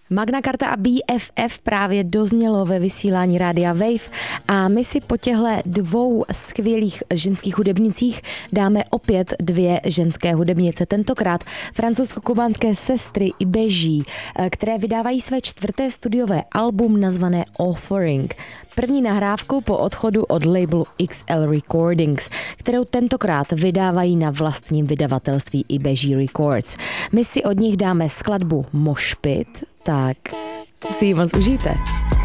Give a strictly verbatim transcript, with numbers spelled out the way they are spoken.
Magna Carta a B F F právě doznělo ve vysílání Rádia Wave a my si po těchto dvou skvělých ženských hudebnicích dáme opět dvě ženské hudebnice. Tentokrát francouzsko-kubánské sestry Ibeji, které vydávají své čtvrté studiové album nazvané Offering. První nahrávku po odchodu od labelu X L Recordings, kterou tentokrát vydávají na vlastním vydavatelství Ibeji Records. My si od nich dáme skladbu Moshpit, tak si ji moc užijte.